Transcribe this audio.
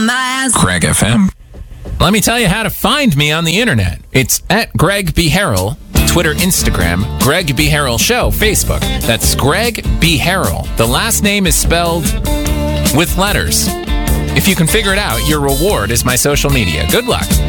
Greg FM. Let me tell you how to find me on the internet. It's at Greg B. Harrell, Twitter, Instagram, Greg B. Harrell Show, Facebook. That's Greg B. Harrell. The last name is spelled with letters. If you can figure it out, your reward is my social media. Good luck.